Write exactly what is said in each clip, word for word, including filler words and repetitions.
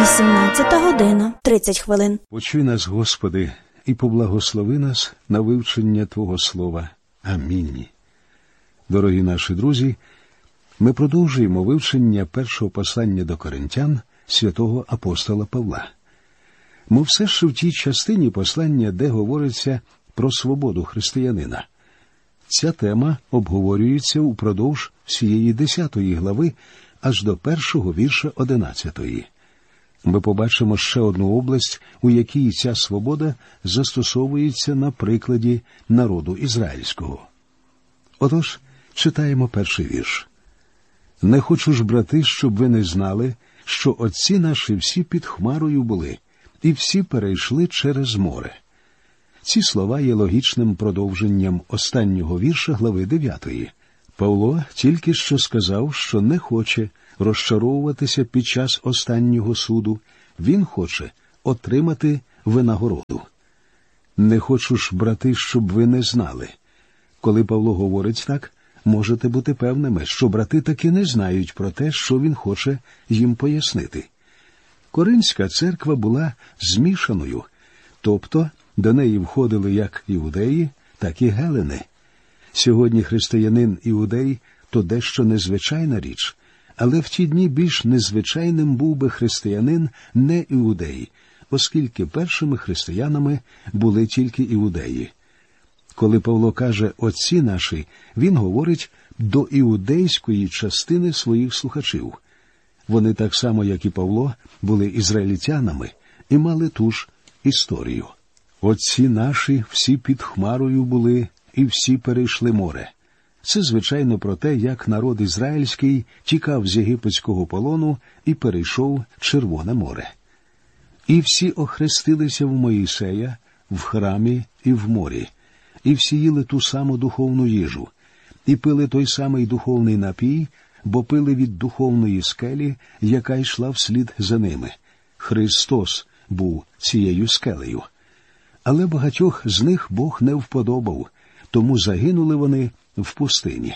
вісімнадцята година, тридцять хвилин. Почуй нас, Господи, і поблагослови нас на вивчення Твого Слова. Амінь. Дорогі наші друзі, ми продовжуємо вивчення першого послання до Коринтян святого апостола Павла. Ми все ще в тій частині послання, де говориться про свободу християнина. Ця тема обговорюється упродовж всієї десятої глави аж до першого вірша одинадцятої. Ми побачимо ще одну область, у якій ця свобода застосовується на прикладі народу ізраїльського. Отож, читаємо перший вірш. «Не хочу ж, брати, щоб ви не знали, що отці наші всі під хмарою були, і всі перейшли через море». Ці слова є логічним продовженням останнього вірша глави дев'ятої. Павло тільки що сказав, що не хоче розчаровуватися під час останнього суду. Він хоче отримати винагороду. «Не хочу ж, брати, щоб ви не знали». Коли Павло говорить так, можете бути певними, що брати таки не знають про те, що він хоче їм пояснити. Коринська церква була змішаною, тобто до неї входили як іудеї, так і гелени. Сьогодні християнин-іудей – то дещо незвичайна річ, але в ті дні більш незвичайним був би християнин не іудей, оскільки першими християнами були тільки іудеї. Коли Павло каже «отці наші», він говорить до іудейської частини своїх слухачів. Вони так само, як і Павло, були ізраїльтянами і мали ту ж історію. «Отці наші всі під хмарою були, і всі перейшли море». Це, звичайно, про те, як народ ізраїльський тікав з єгипетського полону і перейшов Червоне море. «І всі охрестилися в Моїсея, в храмі і в морі, і всі їли ту саму духовну їжу, і пили той самий духовний напій, бо пили від духовної скелі, яка йшла вслід за ними. Христос був цією скелею. Але багатьох з них Бог не вподобав, тому загинули вони в пустині».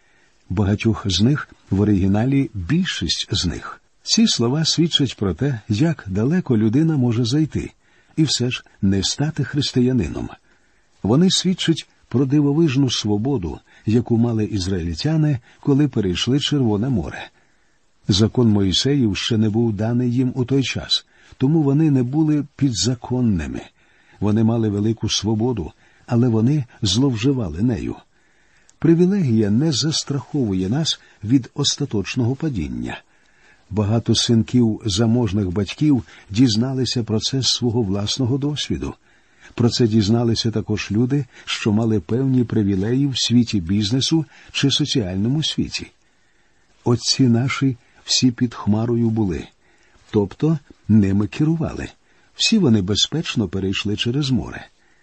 Багатьох з них в оригіналі більшість з них. Ці слова свідчать про те, як далеко людина може зайти, і все ж не стати християнином. Вони свідчать про дивовижну свободу, яку мали ізраїльтяни, коли перейшли Червоне море. Закон Мойсеїв ще не був даний їм у той час, тому вони не були підзаконними. Вони мали велику свободу, але вони зловживали нею. Привілегія не застраховує нас від остаточного падіння. Багато синків заможних батьків дізналися про це з свого власного досвіду. Про це дізналися також люди, що мали певні привілеї в світі бізнесу чи соціальному світі. «Отці наші всі під хмарою були», тобто ними керували. Всі вони безпечно перейшли через море.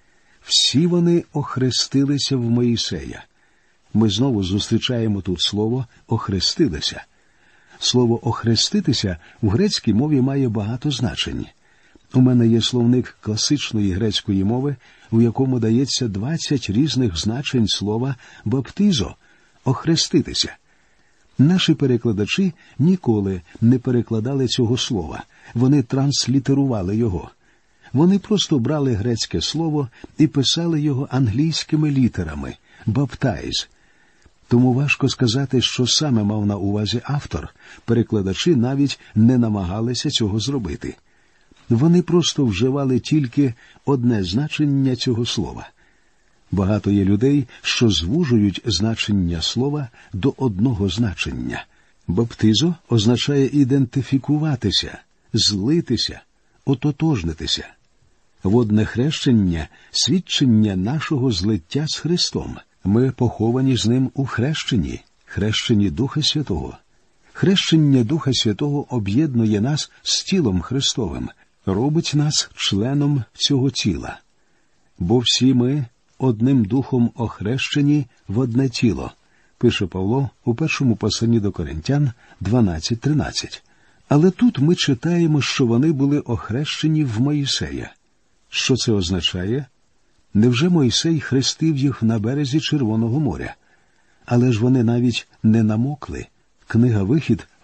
Всі вони охрестилися в Моїсея. Ми знову зустрічаємо тут слово «охрестилися». Слово «охреститися» в грецькій мові має багато значень. У мене є словник класичної грецької мови, у якому дається двадцять різних значень слова «баптизо» – «охреститися». Наші перекладачі ніколи не перекладали цього слова, вони транслітерували його. Вони просто брали грецьке слово і писали його англійськими літерами «баптайз». Тому важко сказати, що саме мав на увазі автор, перекладачі навіть не намагалися цього зробити. Вони просто вживали тільки одне значення цього слова. Багато є людей, що звужують значення слова до одного значення. Баптизо означає ідентифікуватися, злитися, ототожнитися. Водне хрещення – свідчення нашого злиття з Христом. Ми поховані з Ним у хрещенні, хрещенні Духа Святого. Хрещення Духа Святого об'єднує нас з тілом Христовим, робить нас членом цього тіла. Бо всі ми одним духом охрещені в одне тіло, пише Павло у першому посланні до Коринтян дванадцять тринадцять. Але тут ми читаємо, що вони були охрещені в Моїсея. Що це означає? Невже Мойсей хрестив їх на березі Червоного моря? Але ж вони навіть не намокли. Книга «Вихід»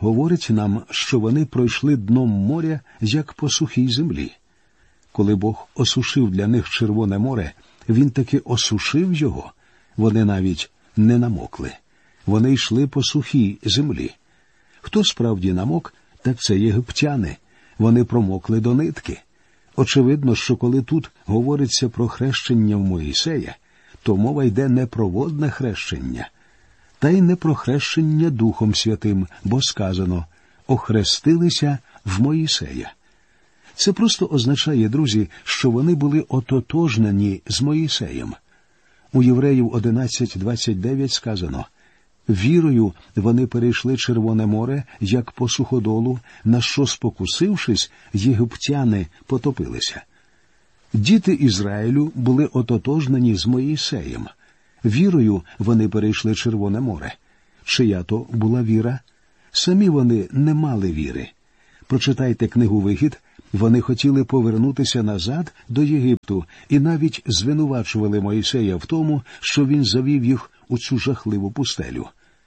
говорить нам, що вони пройшли дном моря, як по сухій землі. Коли Бог осушив для них Червоне море, Він таки осушив його. Вони навіть не намокли. Вони йшли по сухій землі. Хто справді намок, так це єгиптяни. Вони промокли до нитки. Очевидно, що коли тут говориться про хрещення в Моїсея, то мова йде не про водне хрещення, та й не про хрещення Духом Святим, бо сказано «охрестилися в Моїсея». Це просто означає, друзі, що вони були ототожнені з Моїсеєм. У Євреїв одинадцять двадцять дев'ять сказано «Вірою вони перейшли Червоне море, як по суходолу, на що, спокусившись, єгиптяни потопилися». Діти Ізраїлю були ототожнені з Моїсеєм. Вірою вони перейшли Червоне море. Чия то була віра? Самі вони не мали віри. Прочитайте книгу «Вихід». Вони хотіли повернутися назад до Єгипту і навіть звинувачували Мойсея в тому, що він завів їх у цю жахливу пустелю.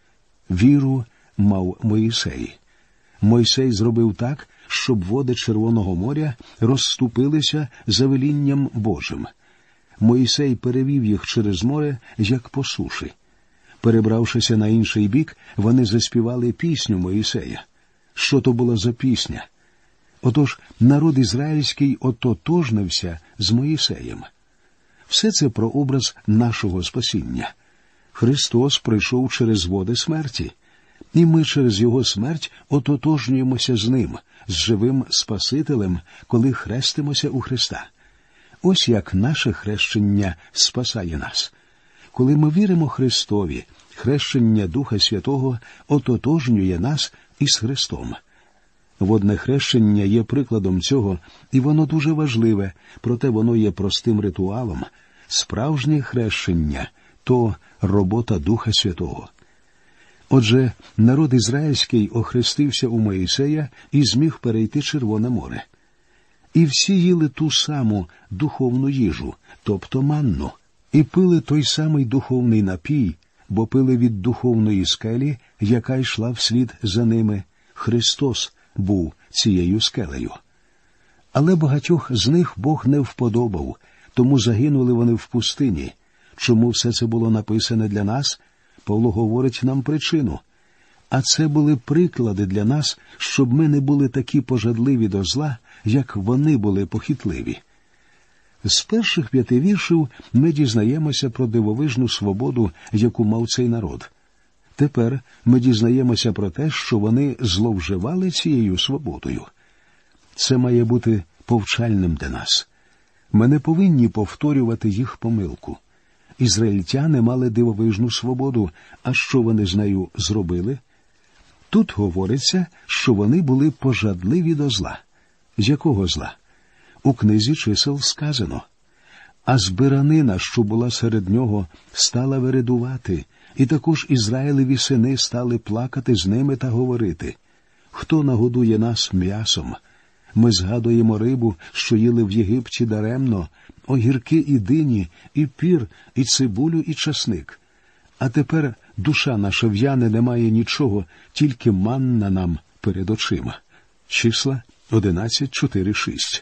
Віру мав Мойсей. Мойсей зробив так, щоб води Червоного моря розступилися за велінням Божим. Мойсей перевів їх через море, як по суші. Перебравшися на інший бік, вони заспівали пісню Мойсея. Що то була за пісня? Отож, народ ізраїльський ототожнився з Моїсеєм. Все це про образ нашого спасіння. Христос прийшов через води смерті, і ми через Його смерть ототожнюємося з Ним, з живим Спасителем, коли хрестимося у Христа. Ось як наше хрещення спасає нас. Коли ми віримо Христові, хрещення Духа Святого ототожнює нас із Христом. Водне хрещення є прикладом цього, і воно дуже важливе, проте воно є простим ритуалом. Справжнє хрещення – то робота Духа Святого. Отже, народ ізраїльський охрестився у Моїсея і зміг перейти Червоне море. І всі їли ту саму духовну їжу, тобто манну, і пили той самий духовний напій, бо пили від духовної скелі, яка йшла вслід за ними. Христос був цією скелею. Але багатьох з них Бог не вподобав, тому загинули вони в пустині. Чому все це було написане для нас? Павло говорить нам причину. А це були приклади для нас, щоб ми не були такі пожадливі до зла, як вони були похитливі. З перших п'яти віршів ми дізнаємося про дивовижну свободу, яку мав цей народ. Тепер ми дізнаємося про те, що вони зловживали цією свободою. Це має бути повчальним для нас. Ми не повинні повторювати їх помилку. Ізраїльтяни мали дивовижну свободу, а що вони з нею зробили? Тут говориться, що вони були пожадливі до зла. З якого зла? У книзі чисел сказано: «А збиранина, що була серед нього, стала вередувати, і також Ізраїлеві сини стали плакати з ними та говорити: хто нагодує нас м'ясом? Ми згадуємо рибу, що їли в Єгипті даремно, огірки і дині, і пір, і цибулю, і часник. А тепер душа наша в'яне, немає нічого, тільки манна нам перед очима». Числа одинадцять, чотири, шість.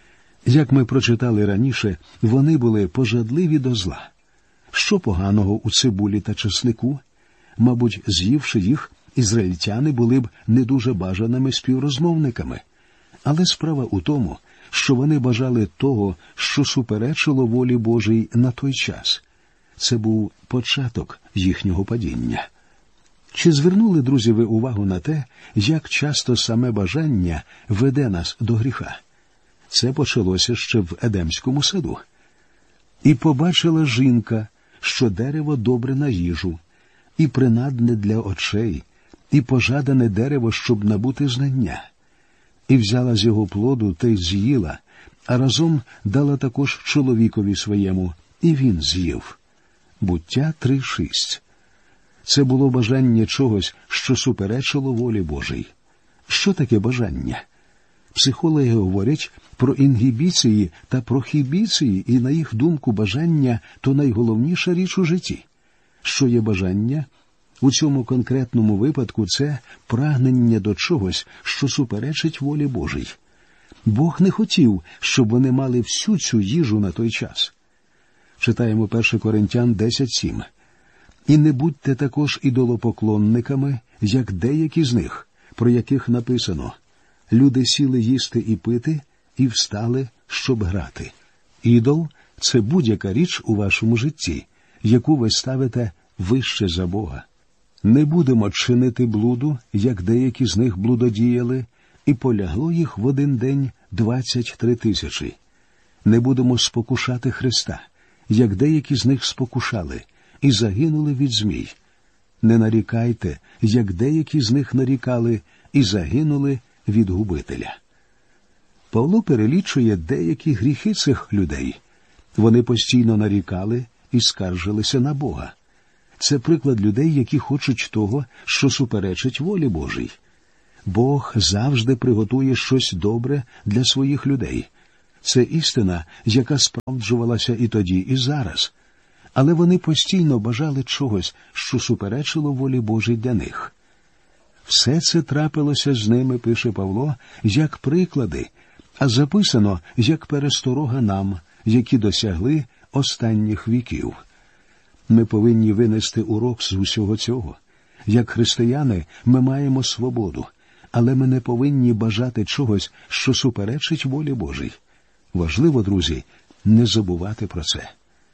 Як ми прочитали раніше, вони були пожадливі до зла. Що поганого у цибулі та часнику? Мабуть, з'ївши їх, ізраїльтяни були б не дуже бажаними співрозмовниками. Але справа у тому, що вони бажали того, що суперечило волі Божій на той час. Це був початок їхнього падіння. Чи звернули, друзі, ви увагу на те, як часто саме бажання веде нас до гріха? Це почалося ще в Едемському саду. «І побачила жінка, що дерево добре на їжу, і принадне для очей, і пожадане дерево, щоб набути знання. І взяла з його плоду та й з'їла, а разом дала також чоловікові своєму, і він з'їв». Буття три шість. Це було бажання чогось, що суперечило волі Божій. Що таке бажання? Психологи говорять про інгібіції та прохібіції, і, на їх думку, бажання – то найголовніша річ у житті. Що є бажання? У цьому конкретному випадку це прагнення до чогось, що суперечить волі Божій. Бог не хотів, щоб вони мали всю цю їжу на той час. Читаємо перше Коринтян десять сім. «І не будьте також ідолопоклонниками, як деякі з них, про яких написано: люди сіли їсти і пити, і встали, щоб грати». Ідол – це будь-яка річ у вашому житті, яку ви ставите вище за Бога. Не будемо чинити блуду, як деякі з них блудодіяли, і полягло їх в один день двадцять три тисячі. Не будемо спокушати Христа, як деякі з них спокушали, і загинули від змій. Не нарікайте, як деякі з них нарікали, і загинули від губителя. Павло перелічує деякі гріхи цих людей. Вони постійно нарікали і скаржилися на Бога. Це приклад людей, які хочуть того, що суперечить волі Божій. Бог завжди приготує щось добре для своїх людей. Це істина, яка справджувалася і тоді, і зараз. Але вони постійно бажали чогось, що суперечило волі Божій для них. Все це трапилося з ними, пише Павло, як приклади, а записано як пересторога нам, які досягли останніх віків. Ми повинні винести урок з усього цього. Як християни ми маємо свободу, але ми не повинні бажати чогось, що суперечить волі Божій. Важливо, друзі, не забувати про це.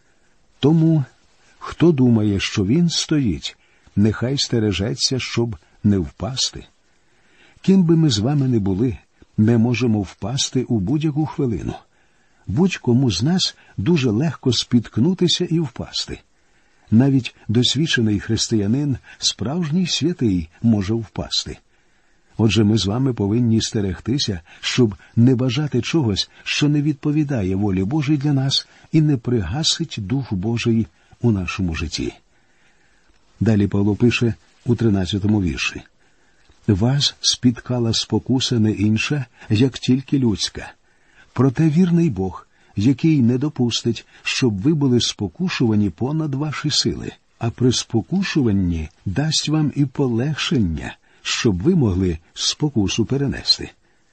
Тому, хто думає, що він стоїть, нехай стережеться, щоб не впасти. Ким би ми з вами не були, ми можемо впасти у будь-яку хвилину. Будь-кому з нас дуже легко спіткнутися і впасти. Навіть досвідчений християнин, справжній святий, може впасти. Отже, ми з вами повинні стерегтися, щоб не бажати чогось, що не відповідає волі Божій для нас і не пригасить Дух Божий у нашому житті. Далі Павло пише у тринадцятому вірші. «Вас спіткала спокуса не інша, як тільки людська. Проте вірний Бог, який не допустить, щоб ви були спокушувані понад ваші сили, а при спокушуванні дасть вам і полегшення, щоб ви могли спокусу перенести».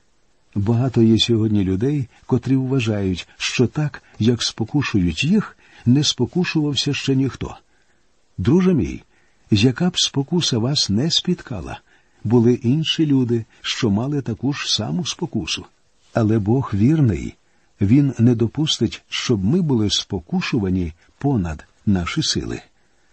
Багато є сьогодні людей, котрі вважають, що так, як спокушують їх, не спокушувався ще ніхто. Друже мій, яка б спокуса вас не спіткала, були інші люди, що мали таку ж саму спокусу. Але Бог вірний. Він не допустить, щоб ми були спокушувані понад наші сили.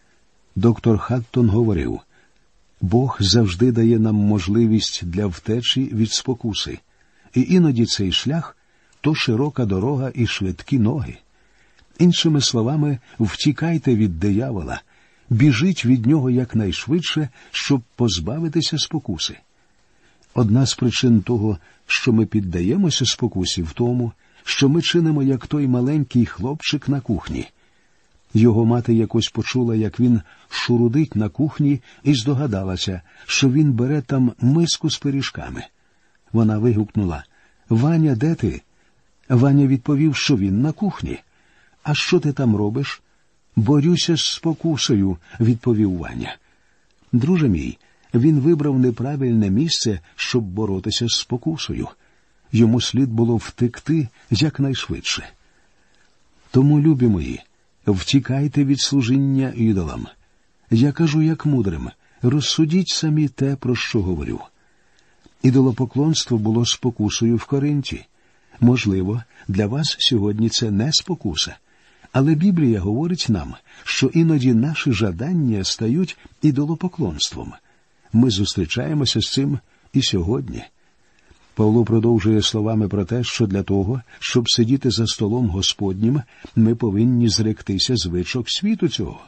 Доктор Хаттон говорив, Бог завжди дає нам можливість для втечі від спокуси. І іноді цей шлях – то широка дорога і швидкі ноги. Іншими словами, втікайте від диявола, біжіть від нього якнайшвидше, щоб позбавитися спокуси. Одна з причин того, що ми піддаємося спокусі, в тому, що ми чинимо, як той маленький хлопчик на кухні. Його мати якось почула, як він шурудить на кухні, і здогадалася, що він бере там миску з пиріжками. Вона вигукнула: «Ваня, де ти?» Ваня відповів, що він на кухні. «А що ти там робиш?» «Борюся з спокусою», – відповів Ваня. Друже мій, він вибрав неправильне місце, щоб боротися з спокусою. Йому слід було втекти якнайшвидше. Тому, любі мої, втікайте від служіння ідолам. Я кажу як мудрим, розсудіть самі те, про що говорю. Ідолопоклонство було спокусою в Коринті. Можливо, для вас сьогодні це не спокуса. Але Біблія говорить нам, що іноді наші жадання стають ідолопоклонством. Ми зустрічаємося з цим і сьогодні. Павло продовжує словами про те, що для того, щоб сидіти за столом Господнім, ми повинні зректися звичок світу цього.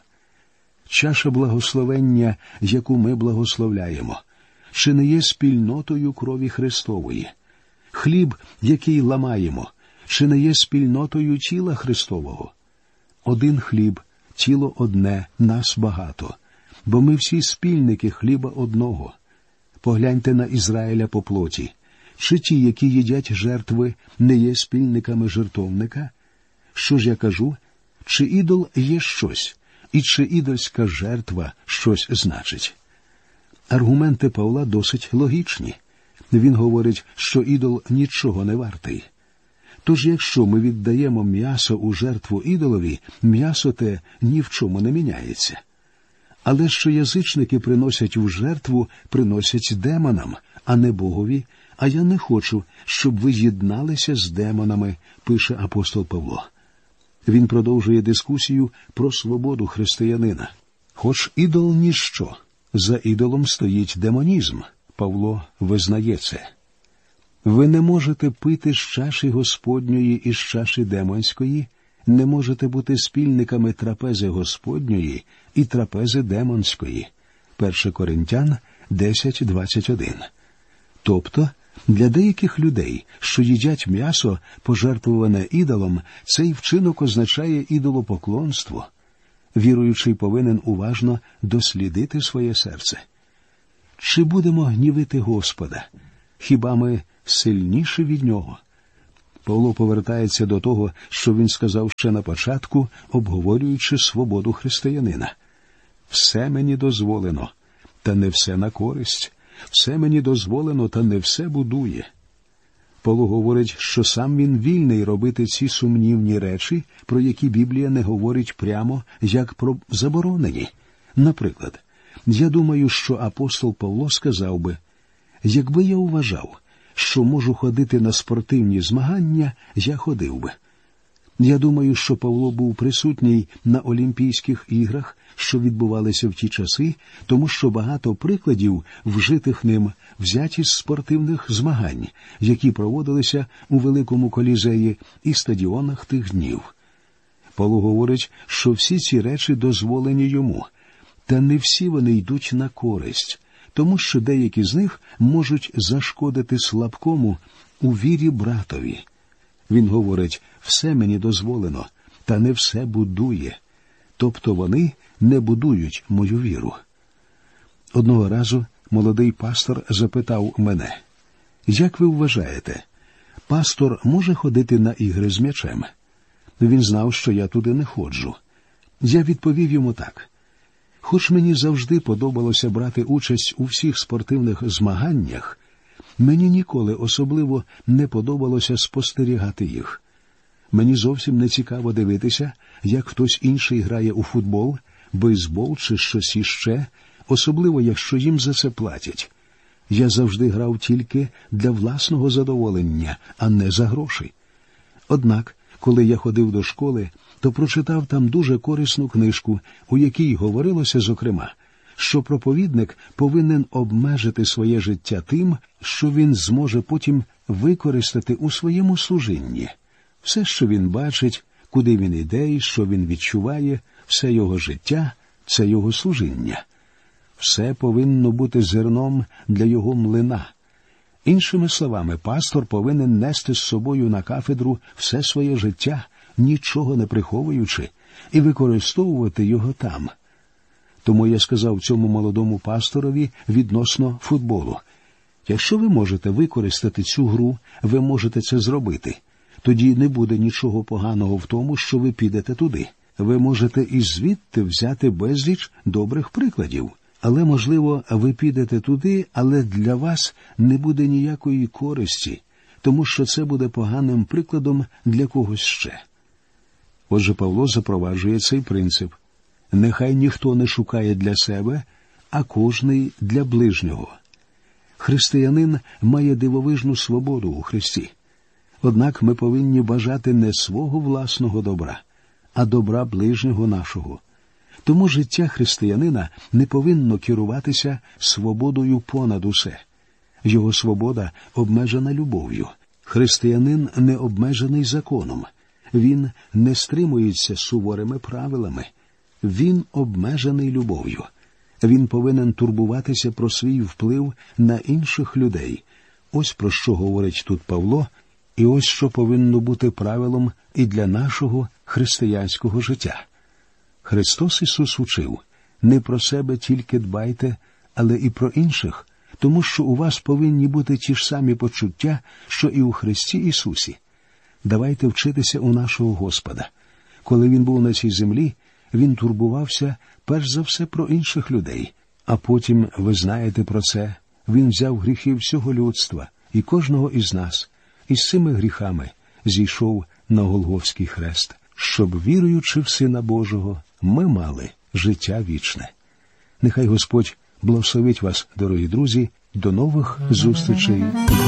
Чаша благословення, яку ми благословляємо, чи не є спільнотою крові Христової? Хліб, який ламаємо, чи не є спільнотою тіла Христового? Один хліб, тіло одне, нас багато, бо ми всі спільники хліба одного. Погляньте на Ізраїля по плоті. Чи ті, які їдять жертви, не є спільниками жертовника? Що ж я кажу? Чи ідол є щось, і чи ідольська жертва щось значить. Аргументи Павла досить логічні. Він говорить, що ідол нічого не вартий. Тож якщо ми віддаємо м'ясо у жертву ідолові, м'ясо те ні в чому не міняється. Але що язичники приносять у жертву, приносять демонам, а не Богові, а я не хочу, щоб ви єдналися з демонами, пише апостол Павло. Він продовжує дискусію про свободу християнина. Хоч ідол – ніщо, за ідолом стоїть демонізм. Павло визнає це. Ви не можете пити з чаші Господньої і з чаші демонської, не можете бути спільниками трапези Господньої і трапези демонської. перше Коринтян десять двадцять один. Тобто, для деяких людей, що їдять м'ясо, пожертвуване ідолом, цей вчинок означає ідолопоклонство. Віруючий повинен уважно дослідити своє серце. Чи будемо гнівити Господа? Хіба ми сильніші від Нього? Павло повертається до того, що він сказав ще на початку, обговорюючи свободу християнина. «Все мені дозволено, та не все на користь. Все мені дозволено, та не все будує». Павло говорить, що сам він вільний робити ці сумнівні речі, про які Біблія не говорить прямо, як про заборонені. Наприклад, я думаю, що апостол Павло сказав би: «Якби я вважав, що можу ходити на спортивні змагання, я ходив би». Я думаю, що Павло був присутній на Олімпійських іграх, що відбувалися в ті часи, тому що багато прикладів, вжитих ним, взяті з спортивних змагань, які проводилися у Великому Колізеї і стадіонах тих днів. Павло говорить, що всі ці речі дозволені йому, та не всі вони йдуть на користь, тому що деякі з них можуть зашкодити слабкому у вірі братові. Він говорить: «Все мені дозволено, та не все будує». Тобто вони не будують мою віру. Одного разу молодий пастор запитав мене: «Як ви вважаєте, пастор може ходити на ігри з м'ячем?» Він знав, що я туди не ходжу. Я відповів йому так: «Хоч мені завжди подобалося брати участь у всіх спортивних змаганнях, мені ніколи особливо не подобалося спостерігати їх. Мені зовсім не цікаво дивитися, як хтось інший грає у футбол, бейсбол чи щось іще, особливо якщо їм за це платять. Я завжди грав тільки для власного задоволення, а не за гроші. Однак, коли я ходив до школи, то прочитав там дуже корисну книжку, у якій говорилося, зокрема, що проповідник повинен обмежити своє життя тим, що він зможе потім використати у своєму служінні. Все, що він бачить, куди він іде і що він відчуває, все його життя – це його служіння. Все повинно бути зерном для його млина. Іншими словами, пастор повинен нести з собою на кафедру все своє життя, нічого не приховуючи, і використовувати його там. Тому я сказав цьому молодому пасторові відносно футболу: якщо ви можете використати цю гру, ви можете це зробити. Тоді не буде нічого поганого в тому, що ви підете туди. Ви можете і звідти взяти безліч добрих прикладів. Але, можливо, ви підете туди, але для вас не буде ніякої користі, тому що це буде поганим прикладом для когось ще. Отже, Павло запроваджує цей принцип. Нехай ніхто не шукає для себе, а кожний для ближнього. Християнин має дивовижну свободу у Христі. Однак ми повинні бажати не свого власного добра, а добра ближнього нашого. Тому життя християнина не повинно керуватися свободою понад усе. Його свобода обмежена любов'ю. Християнин не обмежений законом. Він не стримується суворими правилами. Він обмежений любов'ю. Він повинен турбуватися про свій вплив на інших людей. Ось про що говорить тут Павло, і ось що повинно бути правилом і для нашого християнського життя. Христос Ісус учив: не про себе тільки дбайте, але і про інших, тому що у вас повинні бути ті ж самі почуття, що і у Христі Ісусі. Давайте вчитися у нашого Господа. Коли Він був на цій землі, він турбувався перш за все про інших людей. А потім, ви знаєте про це, він взяв гріхи всього людства і кожного із нас, і з цими гріхами зійшов на Голгофський хрест, щоб, віруючи в Сина Божого, ми мали життя вічне. Нехай Господь благословить вас, дорогі друзі, до нових зустрічей.